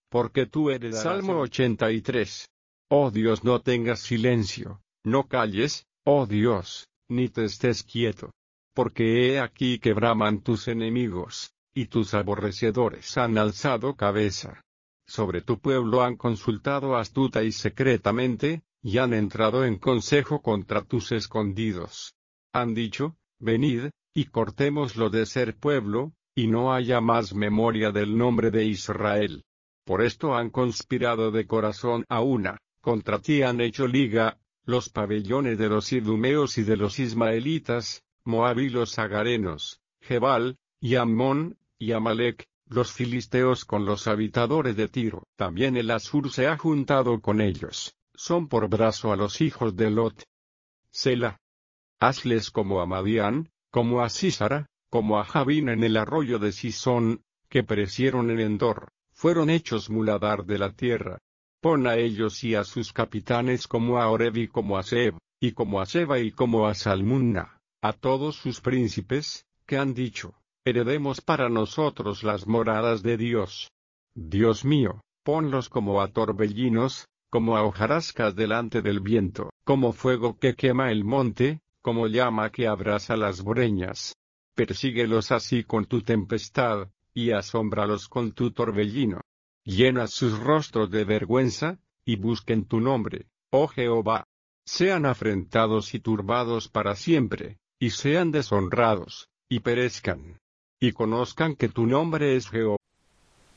porque tú heredarás. Salmo 83. Oh Dios, no tengas silencio, no calles, oh Dios, ni te estés quieto. Porque he aquí que braman tus enemigos, y tus aborrecedores han alzado cabeza. Sobre tu pueblo han consultado astuta y secretamente, y han entrado en consejo contra tus escondidos. Han dicho, venid, y cortémoslo de ser pueblo, y no haya más memoria del nombre de Israel. Por esto han conspirado de corazón a una, contra ti han hecho liga, los pabellones de los idumeos y de los ismaelitas, Moab y los agarenos, Jebal, y Ammón, y Amalec, los filisteos con los habitadores de Tiro. También el Asur se ha juntado con ellos, son por brazo a los hijos de Lot. Selah. Hazles como a Madián, como a Sísara, como a Jabín en el arroyo de Sisón, que perecieron en Endor, fueron hechos muladar de la tierra. Pon a ellos y a sus capitanes como a Oreb y como a Seb, y como a Seba y como a Salmunna, a todos sus príncipes, que han dicho, heredemos para nosotros las moradas de Dios. Dios mío, ponlos como a torbellinos, como a hojarascas delante del viento, como fuego que quema el monte, como llama que abrasa las breñas. Persíguelos así con tu tempestad, y asómbralos con tu torbellino. Llena sus rostros de vergüenza, y busquen tu nombre, oh Jehová. Sean afrentados y turbados para siempre, y sean deshonrados, y perezcan. Y conozcan que tu nombre es Jehová.